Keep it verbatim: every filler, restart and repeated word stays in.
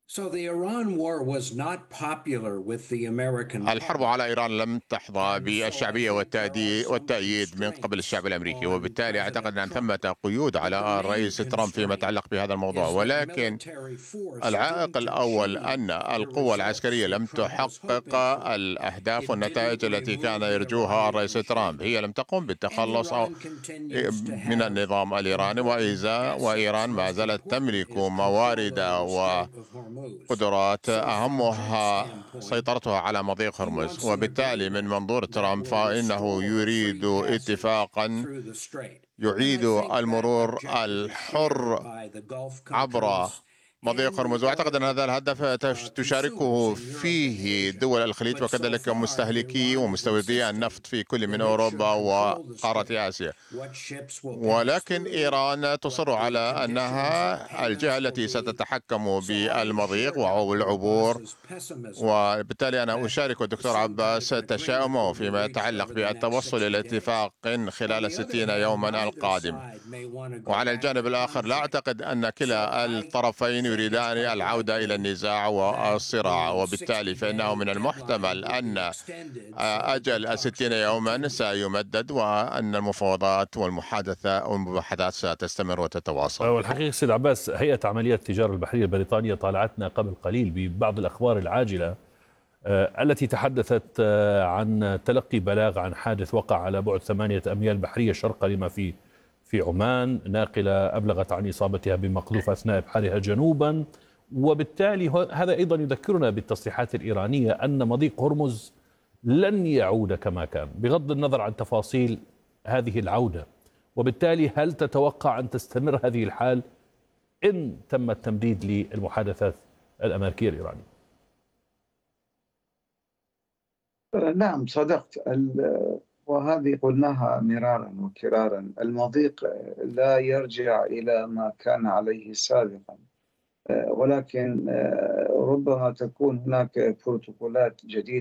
So the Iran war was not popular with the American الحرب public. على إيران لم تحظى And so I بالشعبية think there are والتأدي- some والتأييد من قبل constraints الشعب الأمريكي، on وبالتالي أعتقد President أن Trump. ثمة قيود But the على main الرئيس ترامب فيما constraint يتعلق بهذا الموضوع. is that ولكن military force العائق didn't الأول achieve أن the القوة results العسكرية that لم Trump was تحقق hoping for. الأهداف It didn't والنتائج التي كان remove the يرجوها Iranian الرئيس ترامب. regime. هي لم تقم And بالتخلص أو Iran continues to من have النظام الإيراني، important وإذا assets. وإيران ما Most زالت important تملك is control موارد over the Strait of Hormuz. وقدرات So from Trump's أهمها standpoint, سيطرتها على مضيق he هرمز. wants an وبالتالي من agreement منظور that ترامب will فإنه restore يريد free passage اتفاقا through the strait. And I يعيد think that المرور objective is shared الحر by the Gulf عبر countries مضيق and هرمز. وأعتقد أن the هذا الهدف تش- uh, consumers تشاركه in Europe and فيه Asia. دول الخليج But so وكذلك far, مستهلكي Iran is ومستوردي insisting النفط في كل من that it should أوروبا control the وقارة strait, آسيا. what ships will pass ولكن through, إيران what تصر على the conditions of أنها الجهة payments will التي be. ستتحكم So I بالمضيق share Doctor والعبور. Abbas's pessimism وبالتالي أنا that أشارك الدكتور some kind عباس of an agreement تشاؤمه will be فيما reached يتعلق over the next بالتوصل إلى sixty days. اتفاق On خلال the other الستين hand, يوما neither القادم. side may want to go وعلى back to الجانب الآخر لا conflict. أعتقد أن So كلا I الطرفين think it's يريدان quite العودة إلى likely النزاع that والصراع، the وبالتالي فإنه من sixty-day deadline المحتمل will be أن extended so that the أجل talks الستين will يوما continue. سيمدد، وأن المفاوضات والمحادثة والمباحثات ستستمر وتتواصل. والحقيقة سيد عباس، هيئة عمليات التجارة البحرية البريطانية طالعتنا قبل قليل ببعض الأخبار العاجلة آه، التي تحدثت آه، عن تلقي بلاغ عن حادث وقع على بعد ثمانية أميال بحرية شرق لما في في عمان. ناقلة أبلغت عن إصابتها بمقذوف أثناء إبحارها جنوبا، وبالتالي ه- هذا أيضا يذكرنا بالتصريحات الإيرانية أن مضيق هرمز لن يعود كما كان بغض النظر عن تفاصيل هذه العودة. وبالتالي هل تتوقع أن تستمر هذه الحال إن تم التمديد للمحادثات الأمريكية الإيرانية؟ نعم صدقت. ال- وهذه قلناها مرارا وكرارا، المضيق لا يرجع إلى ما كان عليه سابقا، ولكن ربما تكون هناك بروتوكولات جديدة